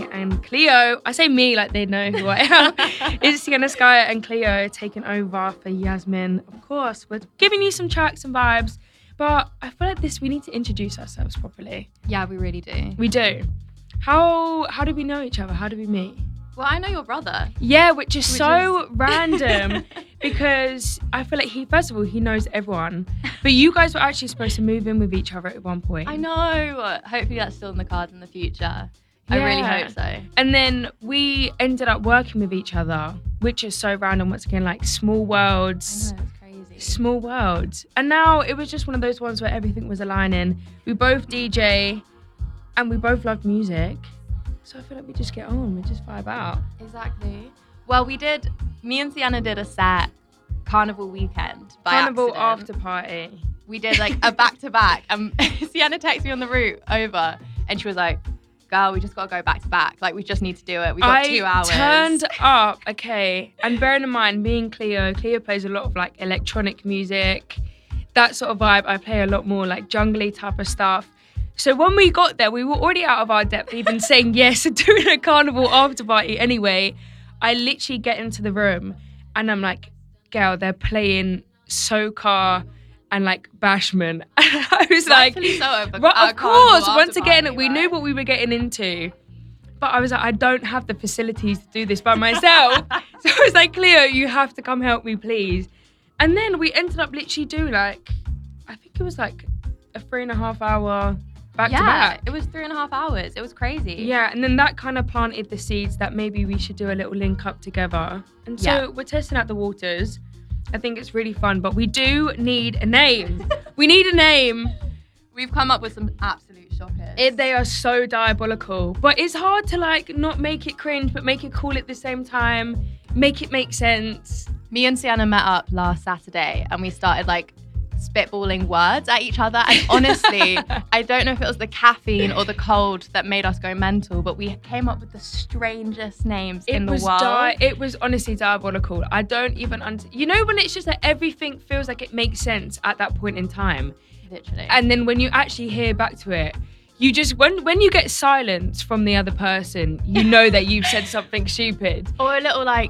and Cleo. I say me like they know who I am. It's Sienna Sky and Cleo taking over for Yasmin. Of course, we're giving you some tracks and vibes, but I feel like we need to introduce ourselves properly. Yeah, we really do. We do. How do we know each other? How do we meet? Well, I know your brother. Yeah, which is random because I feel like first of all, he knows everyone. But you guys were actually supposed to move in with each other at one point. I know. Hopefully that's still in the cards in the future. I really hope so. And then we ended up working with each other, which is so random. Once again, like small worlds. I know, it's crazy. Small worlds. And now it was just one of those ones where everything was aligning. We both DJ and we both loved music. So I feel like we just get on, we just vibe out. Exactly. Well, me and Sienna did a set Carnival weekend by Carnival accident. after party. We did like a back-to-back. Sienna texted me on the route over and she was like, girl, we just got to go back-to-back. Like, we just need to do it. We got 2 hours. I turned up, okay. And bearing in mind, me and Cleo plays a lot of like electronic music, that sort of vibe. I play a lot more like jungly type of stuff. So when we got there, we were already out of our depth, even saying yes to doing a Carnival after party anyway. I literally get into the room and I'm like, girl, they're playing Soca and like Bashman. I was like, of course, once again, we knew what we were getting into. But I was like, I don't have the facilities to do this by myself. So I was like, Cleo, you have to come help me, please. And then we ended up literally doing like, I think it was like a 3.5 hour back to back. It was 3.5 hours. It was crazy. Yeah, and then that kind of planted the seeds that maybe we should do a little link up together. And so we're testing out the waters. I think it's really fun, but we do need a name. We need a name. We've come up with some absolute shockers. They are so diabolical, but it's hard to like not make it cringe, but make it cool at the same time. Make it make sense. Me and Sienna met up last Saturday and we started like spitballing words at each other, and honestly I don't know if it was the caffeine or the cold that made us go mental, but we came up with the strangest names in the world. It was honestly diabolical. I don't even you know when it's just that everything feels like it makes sense at that point in time, literally, and then when you actually hear back to it, you just when you get silence from the other person, you know that you've said something stupid or a little like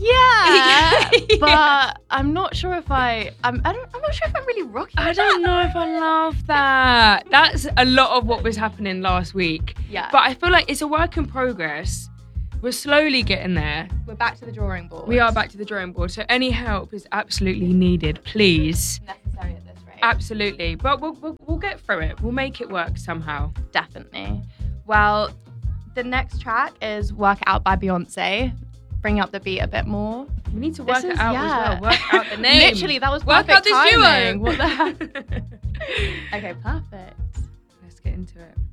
but I'm not sure if I'm not sure if I'm really rocking. I don't know if I love that. That's a lot of what was happening last week. Yeah. But I feel like it's a work in progress. We're slowly getting there. We're back to the drawing board. We are back to the drawing board. So any help is absolutely needed, please. Necessary at this rate. Absolutely. But we'll get through it. We'll make it work somehow. Definitely. Well, the next track is Work It Out by Beyonce. Bring up the beat a bit more. We need to work it out as well. Work out the name. Literally, that was perfect timing. What the heck? Okay, perfect. Let's get into it.